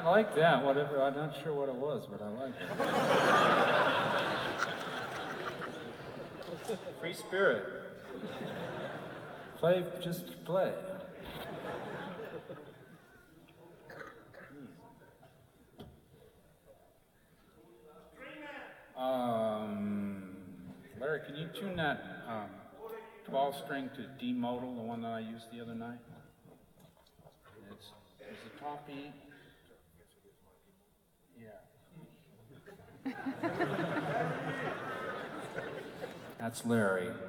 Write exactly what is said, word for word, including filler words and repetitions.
like that, whatever, I'm not sure what it was, but I like it. Free spirit. Play, just play. Um, Larry, can you tune that um, twelve string to D modal, the one that I used the other night? It's, it's a top E. Yeah. That's Larry.